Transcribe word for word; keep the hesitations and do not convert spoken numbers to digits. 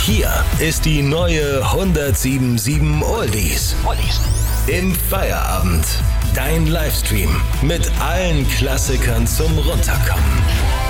Hier ist die neue hundertsieben Komma sieben Oldies. Im Feierabend. Dein Livestream mit allen Klassikern zum Runterkommen.